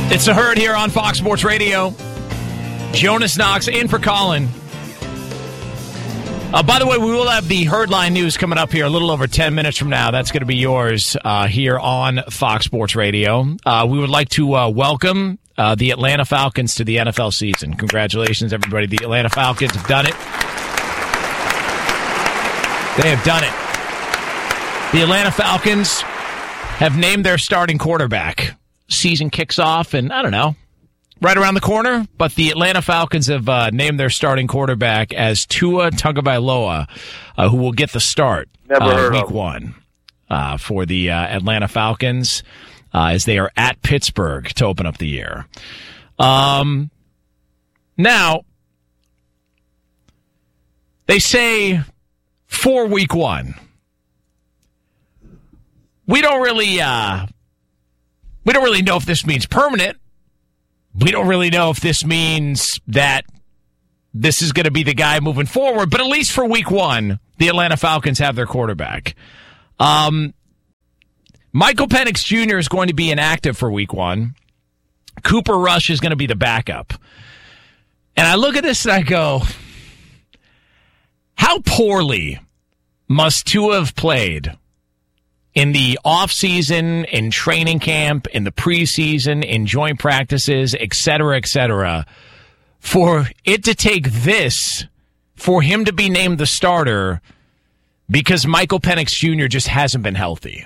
It's the Herd here on Fox Sports Radio. Jonas Knox in for Colin. By the way, we will have the Herd Line News coming up here a little over 10 minutes from now. That's going to be yours here on Fox Sports Radio. We would like to welcome the Atlanta Falcons to the NFL season. Congratulations, everybody. The Atlanta Falcons have done it. They have done it. The Atlanta Falcons have named their starting quarterback. Season kicks off, and I don't know, right around the corner, but the Atlanta Falcons have named their starting quarterback as Tua Tagovailoa, who will get the start week one for the Atlanta Falcons as they are at Pittsburgh to open up the year. Now, they say for week one, we don't really know if this means permanent. We don't really know if this means that this is going to be the guy moving forward, but at least for week one, the Atlanta Falcons have their quarterback. Michael Penix Jr. is going to be inactive for week one. Cooper Rush is going to be the backup. And I look at this and I go, how poorly must Tua have played in the offseason, in training camp, in the preseason, in joint practices, et cetera, for it to take this, for him to be named the starter because Michael Penix Jr. just hasn't been healthy.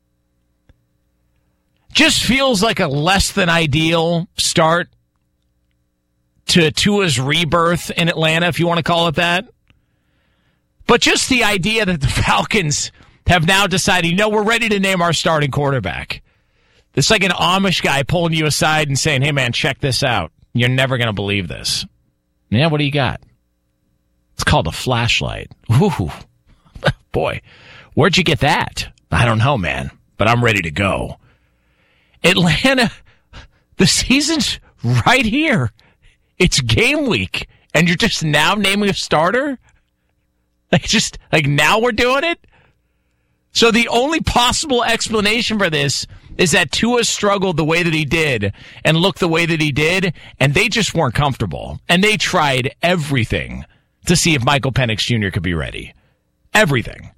Just feels like a less than ideal start to Tua's rebirth in Atlanta, if you want to call it that. But just the idea that the Falcons have now decided, we're ready to name our starting quarterback. It's like an Amish guy pulling you aside and saying, hey, man, check this out. You're never going to believe this. Yeah, what do you got? It's called a flashlight. Ooh, boy, where'd you get that? I don't know, man, but I'm ready to go. Atlanta, the season's right here. It's game week, and you're just now naming a starter? Like now we're doing it? So the only possible explanation for this is that Tua struggled the way that he did and looked the way that he did, and they just weren't comfortable. And they tried everything to see if Michael Penix Jr. could be ready. Everything.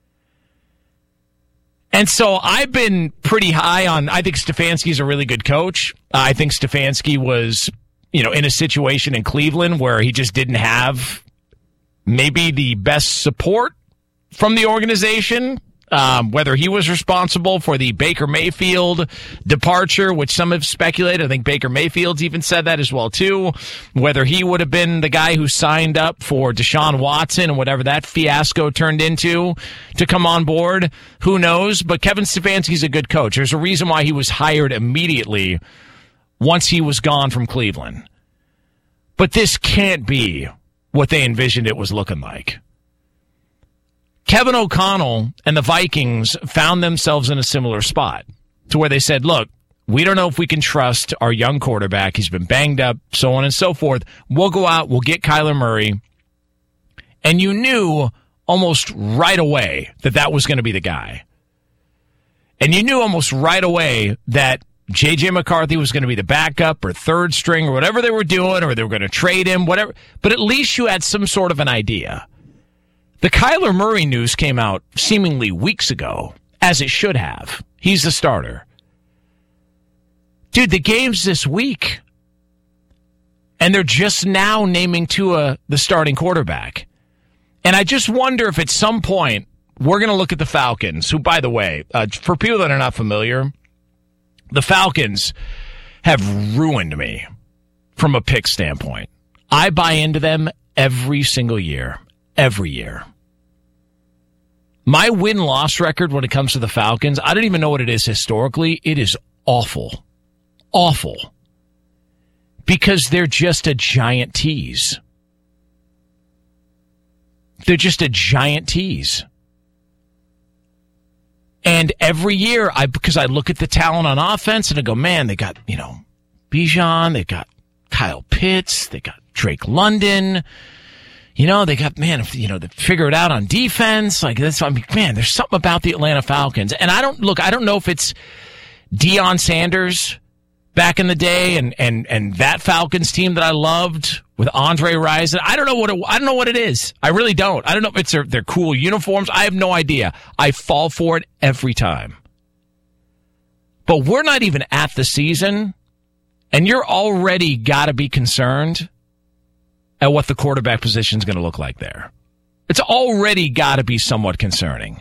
And so I've been pretty high on, I think Stefanski's a really good coach. I think Stefanski was, in a situation in Cleveland where he just didn't have maybe the best support from the organization. Whether he was responsible for the Baker Mayfield departure, which some have speculated. I think Baker Mayfield's even said that as well, too. Whether he would have been the guy who signed up for Deshaun Watson and whatever that fiasco turned into to come on board, who knows? But Kevin Stefanski's a good coach. There's a reason why he was hired immediately once he was gone from Cleveland. But this can't be what they envisioned it was looking like. Kevin O'Connell and the Vikings found themselves in a similar spot to where they said, look, we don't know if we can trust our young quarterback. He's been banged up, so on and so forth. We'll go out, we'll get Kyler Murray. And you knew almost right away that that was going to be the guy. And you knew almost right away that J.J. McCarthy was going to be the backup or third string or whatever they were doing, or they were going to trade him, whatever. But at least you had some sort of an idea. The Kyler Murray news came out seemingly weeks ago, as it should have. He's the starter. Dude, the game's this week. And they're just now naming Tua the starting quarterback. And I just wonder if at some point we're going to look at the Falcons, who, by the way, for people that are not familiar, the Falcons have ruined me from a pick standpoint. I buy into them every single year. Every year. My win-loss record when it comes to the Falcons, I don't even know what it is historically. It is awful. Awful. Because they're just a giant tease. They're just a giant tease. And every year, because I look at the talent on offense and I go, man, they got, Bijan, they got Kyle Pitts, they got Drake London. They got, they figure it out on defense. There's something about the Atlanta Falcons. And I don't know if it's Deion Sanders back in the day, and that Falcons team that I loved with Andre Rison. I don't know what it is. I really don't. I don't know if it's their cool uniforms. I have no idea. I fall for it every time. But we're not even at the season, and you're already got to be concerned at what the quarterback position is going to look like there. It's already got to be somewhat concerning.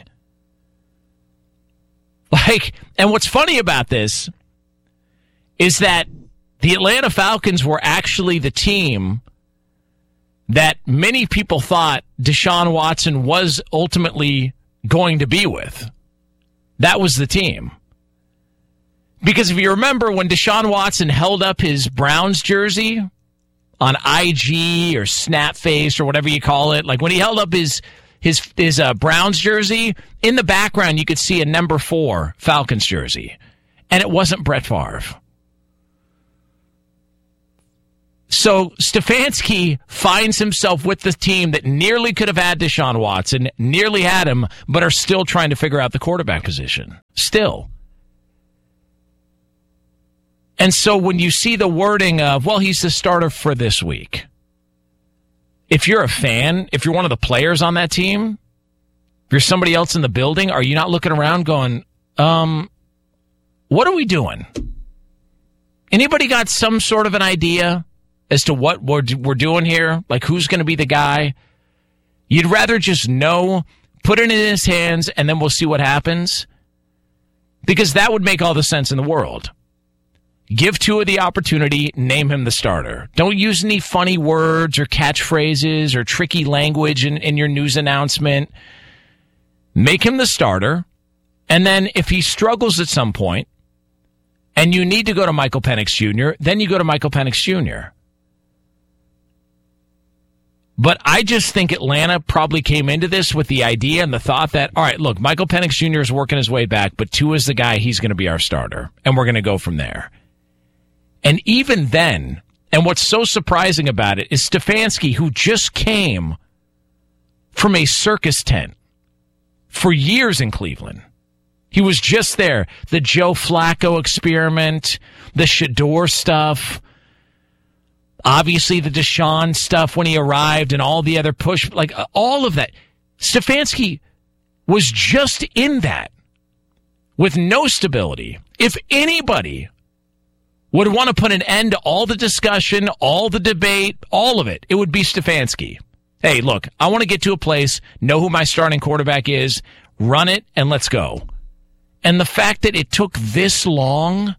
And what's funny about this is that the Atlanta Falcons were actually the team that many people thought Deshaun Watson was ultimately going to be with. That was the team. Because if you remember when Deshaun Watson held up his Browns jersey on IG or Snapface or whatever you call it, like when he held up his Browns jersey, in the background you could see a number 4 Falcons jersey. And it wasn't Brett Favre. So Stefanski finds himself with the team that nearly could have had Deshaun Watson, nearly had him, but are still trying to figure out the quarterback position. Still. And so when you see the wording of, well, he's the starter for this week, if you're a fan, if you're one of the players on that team, if you're somebody else in the building, are you not looking around going, what are we doing? Anybody got some sort of an idea as to what we're doing here? Like, who's going to be the guy? You'd rather just know, put it in his hands, and then we'll see what happens? Because that would make all the sense in the world. Give Tua the opportunity, name him the starter. Don't use any funny words or catchphrases or tricky language in your news announcement. Make him the starter, and then if he struggles at some point, and you need to go to Michael Penix Jr., then you go to Michael Penix Jr. But I just think Atlanta probably came into this with the idea and the thought that, all right, look, Michael Penix Jr. is working his way back, but Tua's the guy, he's going to be our starter, and we're going to go from there. And even then, and what's so surprising about it is Stefanski, who just came from a circus tent for years in Cleveland. He was just there. The Joe Flacco experiment, the Shador stuff, obviously the Deshaun stuff when he arrived and all the other push, like all of that. Stefanski was just in that with no stability. If anybody would want to put an end to all the discussion, all the debate, all of it, it would be Stefanski. Hey, look, I want to get to a place, know who my starting quarterback is, run it, and let's go. And the fact that it took this long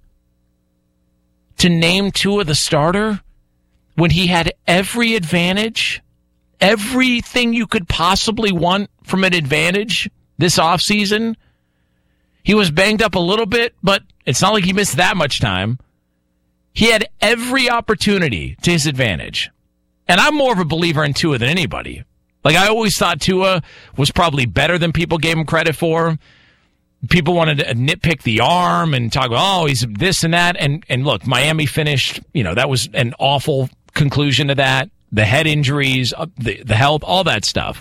to name Tua the starter when he had every advantage, everything you could possibly want from an advantage this offseason, he was banged up a little bit, but it's not like he missed that much time. He had every opportunity to his advantage. And I'm more of a believer in Tua than anybody. Like, I always thought Tua was probably better than people gave him credit for. People wanted to nitpick the arm and talk about, oh, he's this and that. And look, Miami finished, that was an awful conclusion to that. The head injuries, the health, all that stuff.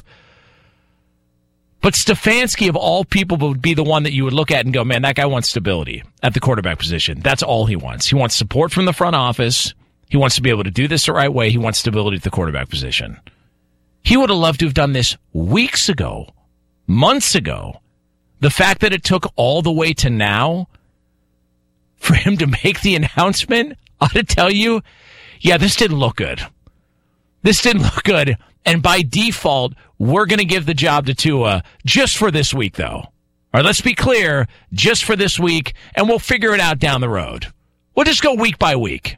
But Stefanski, of all people, would be the one that you would look at and go, man, that guy wants stability at the quarterback position. That's all he wants. He wants support from the front office. He wants to be able to do this the right way. He wants stability at the quarterback position. He would have loved to have done this weeks ago, months ago. The fact that it took all the way to now for him to make the announcement, I ought to tell you, yeah, this didn't look good. This didn't look good. And by default, we're going to give the job to Tua just for this week, though. All right, let's be clear, just for this week, and we'll figure it out down the road. We'll just go week by week.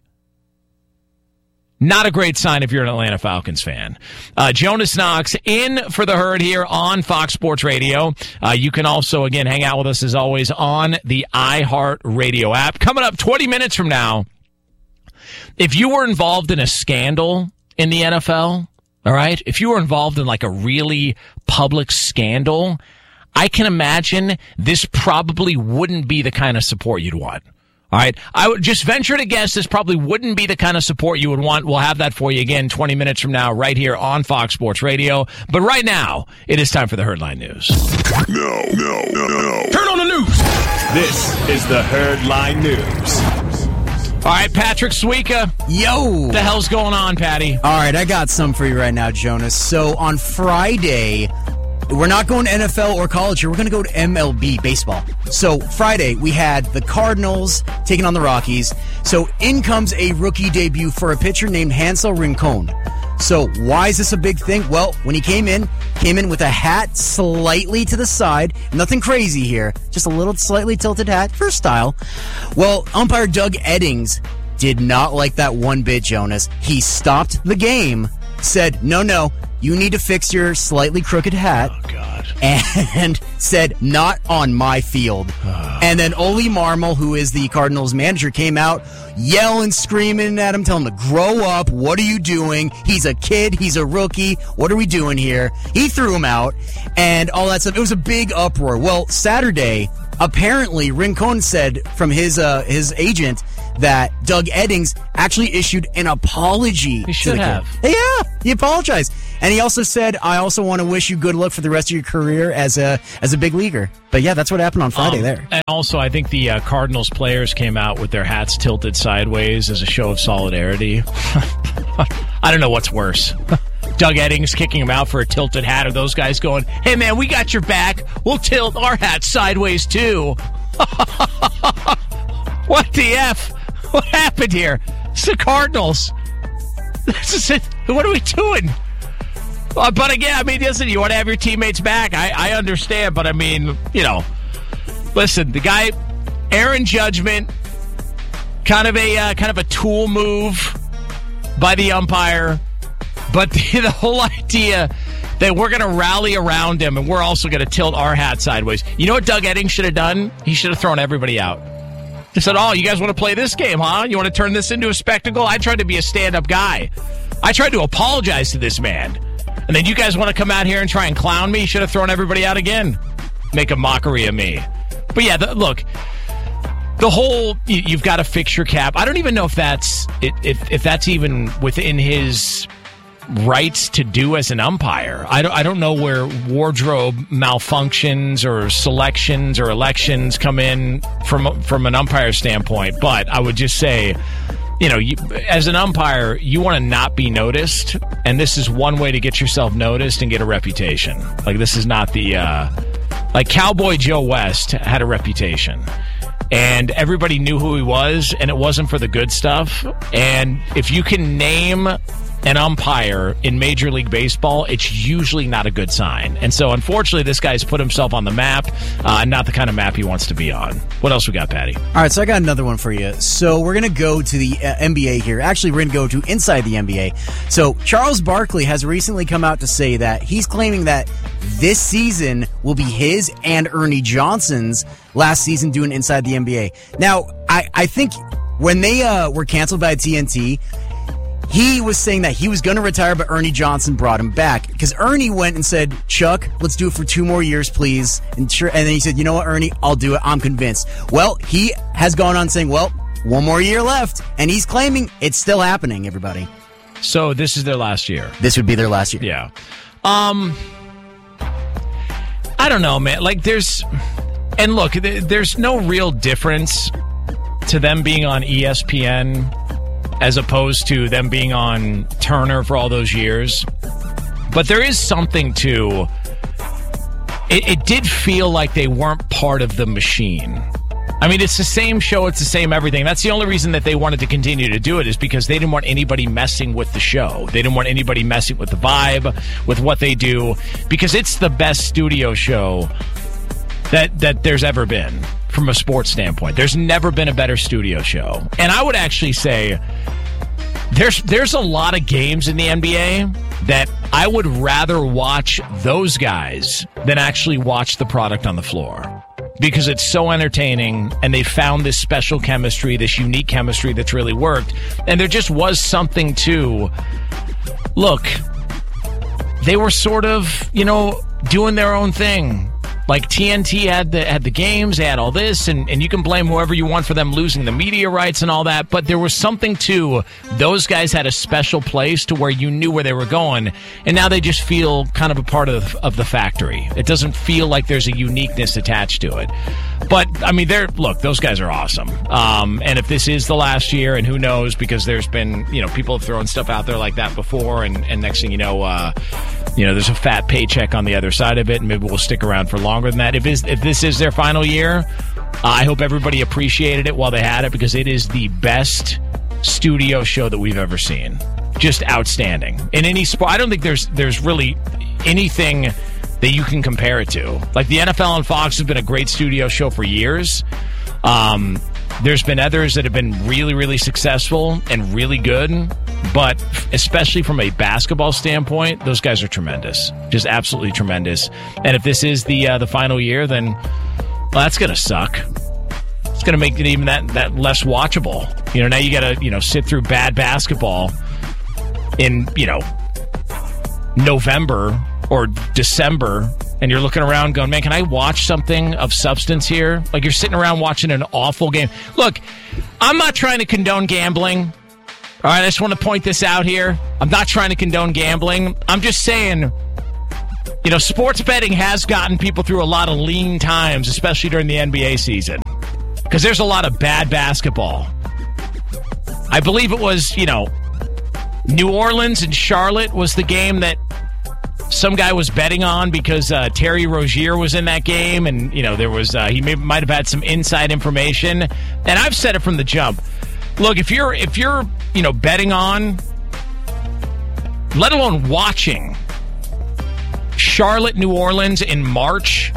Not a great sign if you're an Atlanta Falcons fan. Jonas Knox in for the herd here on Fox Sports Radio. You can also, again, hang out with us as always on the iHeartRadio app. Coming up 20 minutes from now, if you were involved in a scandal in the NFL, all right, if you were involved in like a really public scandal, I can imagine this probably wouldn't be the kind of support you'd want. All right, I would just venture to guess this probably wouldn't be the kind of support you would want. We'll have that for you again 20 minutes from now right here on Fox Sports Radio. But right now, it is time for the Herdline News. No. Turn on the news. This is the Herdline News. All All right, Patrick Suika. Yo! What the hell's going on, Patty? All right, I got some for you right now, Jonas. So on Friday, we're not going to NFL or college here. We're going to go to MLB, baseball. So Friday, we had the Cardinals taking on the Rockies. So in comes a rookie debut for a pitcher named Hansel Rincon. So why is this a big thing? Well, when he came in with a hat slightly to the side. Nothing crazy here. Just a little slightly tilted hat for style. Well, umpire Doug Eddings did not like that one bit, Jonas. He stopped the game, said, no, you need to fix your slightly crooked hat. Oh, God. And said, not on my field. And then Oli Marmol, who is the Cardinals manager, came out yelling, screaming at him, telling him to grow up. What are you doing? He's a kid. He's a rookie. What are we doing here? He threw him out and all that stuff. It was a big uproar. Well, Saturday, apparently, Rincon said from his agent that Doug Eddings actually issued an apology. He should have. Yeah, he apologized. And he also said, I also want to wish you good luck for the rest of your career as a big leaguer. But yeah, that's what happened on Friday there. And also, I think the Cardinals players came out with their hats tilted sideways as a show of solidarity. I don't know what's worse. Doug Eddings kicking him out for a tilted hat, or those guys going, hey man, we got your back. We'll tilt our hats sideways too. What the F? What happened here? It's the Cardinals. This is it. What are we doing? But again, I mean, listen, you want to have your teammates back. I understand, but I mean, listen, the guy, Aaron Judgment, kind of a tool move by the umpire, but the whole idea that we're going to rally around him and we're also going to tilt our hat sideways. You know what Doug Eddings should have done? He should have thrown everybody out. He said, oh, you guys want to play this game, huh? You want to turn this into a spectacle? I tried to be a stand-up guy. I tried to apologize to this man. And then you guys want to come out here and try and clown me? You should have thrown everybody out again. Make a mockery of me. But yeah, look, the whole, you've got to fix your cap. I don't even know if that's even within his rights to do as an umpire. I don't know where wardrobe malfunctions or selections or elections come in from an umpire standpoint. But I would just say, as an umpire, you want to not be noticed, and this is one way to get yourself noticed and get a reputation. Like, this is not the like Cowboy Joe West had a reputation, and everybody knew who he was, and it wasn't for the good stuff. And if you can name an umpire in Major League Baseball, it's usually not a good sign. And so, unfortunately, this guy's put himself on the map, not the kind of map he wants to be on. What else we got, Patty? All right, so I got another one for you. So we're going to go to the NBA here. Actually, we're going to go to inside the NBA. So Charles Barkley has recently come out to say that he's claiming that this season will be his and Ernie Johnson's last season doing inside the NBA. Now, I think when they were canceled by TNT, he was saying that he was going to retire, but Ernie Johnson brought him back. Because Ernie went and said, Chuck, let's do it for 2 more years, please. And then he said, you know what, Ernie, I'll do it. I'm convinced. Well, he has gone on saying, well, 1 more year left. And he's claiming it's still happening, everybody. So this is their last year. This would be their last year. Yeah. I don't know, man. Like, there's no real difference to them being on ESPN as opposed to them being on Turner for all those years. But there is something to it did feel like they weren't part of the machine. I mean, it's the same show, it's the same everything. That's the only reason that they wanted to continue to do it, is because they didn't want anybody messing with the show. They didn't want anybody messing with the vibe, with what they do, because it's the best studio show that there's ever been from a sports standpoint. There's never been a better studio show. And I would actually say there's a lot of games in the NBA that I would rather watch those guys than actually watch the product on the floor, because it's so entertaining and they found this special chemistry, this unique chemistry that's really worked. And there just was something to, look, they were sort of, doing their own thing. Like TNT had the games, they had all this, and you can blame whoever you want for them losing the media rights and all that, but there was something to, those guys had a special place to where you knew where they were going, and now they just feel kind of a part of the factory. It doesn't feel like there's a uniqueness attached to it. But, I mean, those guys are awesome. And if this is the last year, and who knows, because there's been, people have thrown stuff out there like that before, and next thing you know, there's a fat paycheck on the other side of it, and maybe we'll stick around for longer than that. If this is their final year, I hope everybody appreciated it while they had it, because it is the best studio show that we've ever seen. Just outstanding. In any sport, I don't think there's really anything that you can compare it to. Like, the NFL on Fox has been a great studio show for years. There's been others that have been really, really successful and really good, but especially from a basketball standpoint, those guys are tremendous. Just absolutely tremendous. And if this is the final year, then that's going to suck. It's going to make it even that less watchable. Now you got to, sit through bad basketball in, November or December, and you're looking around going, man, can I watch something of substance here? Like, you're sitting around watching an awful game. Look, I'm not trying to condone gambling. All right, I just want to point this out here. I'm not trying to condone gambling. I'm just saying, sports betting has gotten people through a lot of lean times, especially during the NBA season, because there's a lot of bad basketball. I believe it was, New Orleans and Charlotte was the game that some guy was betting on because Terry Rozier was in that game, and there was he might have had some inside information. And I've said it from the jump. Look, if you're betting on, let alone watching, Charlotte, New Orleans in March,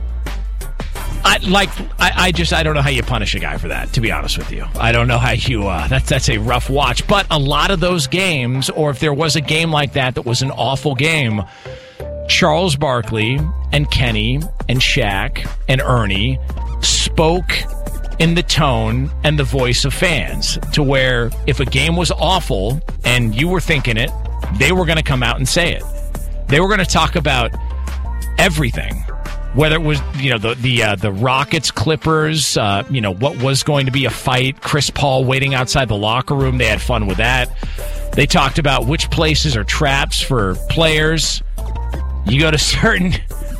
I don't know how you punish a guy for that, to be honest with you. I don't know how you that's a rough watch. But a lot of those games, or if there was a game like that was an awful game, Charles Barkley and Kenny and Shaq and Ernie spoke in the tone and the voice of fans, to where if a game was awful and you were thinking it, they were going to come out and say it. They were going to talk about everything. Whether it was, the Rockets, Clippers, what was going to be a fight, Chris Paul waiting outside the locker room. They had fun with that. They talked about which places are traps for players. You go to certain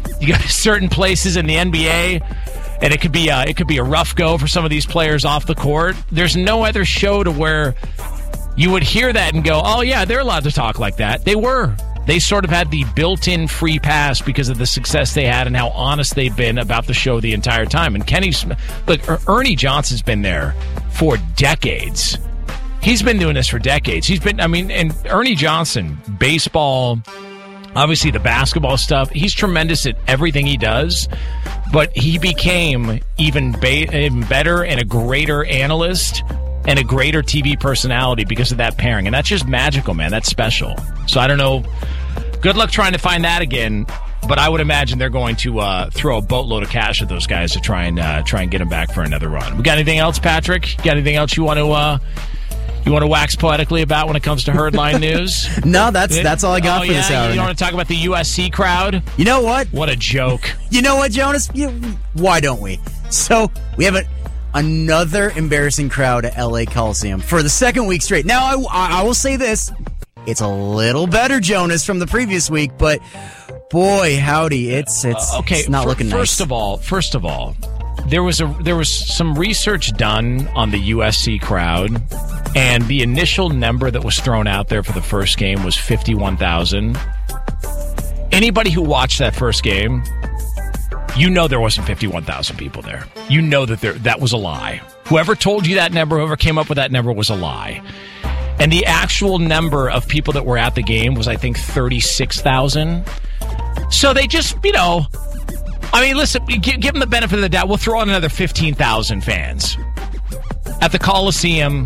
places in the NBA, and it could be a rough go for some of these players off the court. There's no other show to where you would hear that and go, oh yeah, they're allowed to talk like that. They were. They sort of had the built-in free pass because of the success they had and how honest they've been about the show the entire time. And Ernie Johnson's been there for decades. He's been doing this for decades. And Ernie Johnson, baseball, obviously the basketball stuff, he's tremendous at everything he does, but he became even better and a greater analyst and a greater TV personality because of that pairing. And that's just magical, man. That's special. So I don't know. Good luck trying to find that again. But I would imagine they're going to throw a boatload of cash at those guys to try and get them back for another run. We got anything else, Patrick? Got anything else you want to wax poetically about when it comes to Herdline news? No, that's all I got for this hour. You want to talk about the USC crowd? You know what? What a joke. You know what, Jonas? Why don't we? So we have another embarrassing crowd at LA Coliseum for the second week straight. Now, I will say this. It's a little better, Jonas, from the previous week, but boy, howdy, it's not looking nice. First of all, there was some research done on the USC crowd, and the initial number that was thrown out there for the first game was 51,000. Anybody who watched that first game, there wasn't 51,000 people there. That was a lie. Whoever told you that number, whoever came up with that number was a lie. And the actual number of people that were at the game was, I think, 36,000. So they just, listen, give them the benefit of the doubt. We'll throw on another 15,000 fans at the Coliseum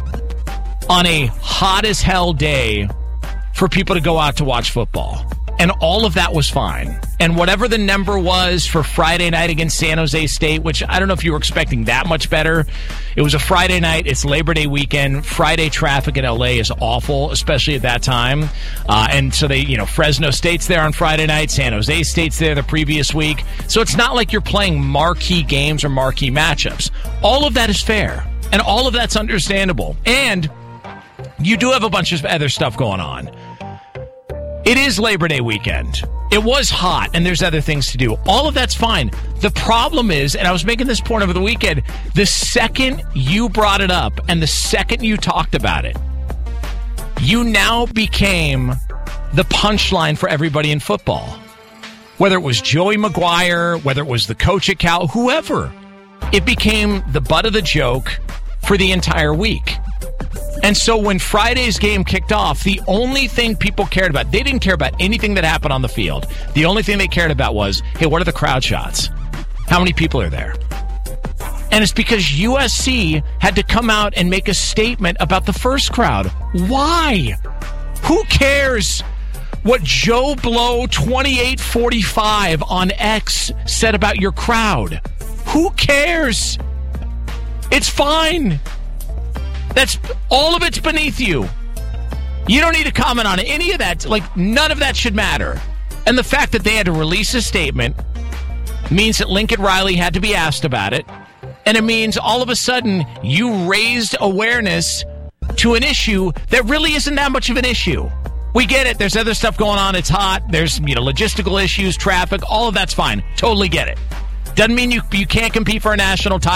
on a hot as hell day for people to go out to watch football. And all of that was fine. And whatever the number was for Friday night against San Jose State, which I don't know if you were expecting that much better. It was a Friday night. It's Labor Day weekend. Friday traffic in LA is awful, especially at that time. And so Fresno State's there on Friday night. San Jose State's there the previous week. So it's not like you're playing marquee games or marquee matchups. All of that is fair. And all of that's understandable. And you do have a bunch of other stuff going on. It is Labor Day weekend. It was hot, and there's other things to do. All of that's fine. The problem is, and I was making this point over the weekend, the second you brought it up and the second you talked about it, you now became the punchline for everybody in football. Whether it was Joey Maguire, whether it was the coach at Cal, whoever, it became the butt of the joke for the entire week. And so when Friday's game kicked off, the only thing people cared about, they didn't care about anything that happened on the field. The only thing they cared about was, hey, what are the crowd shots? How many people are there? And it's because USC had to come out and make a statement about the first crowd. Why? Who cares what Joe Blow 2845 on X said about your crowd? Who cares? It's fine. That's all of it's beneath you. You don't need to comment on any of that. Like, none of that should matter. And the fact that they had to release a statement means that Lincoln Riley had to be asked about it. And it means all of a sudden you raised awareness to an issue that really isn't that much of an issue. We get it. There's other stuff going on. It's hot. There's, logistical issues, traffic. All of that's fine. Totally get it. Doesn't mean you can't compete for a national title.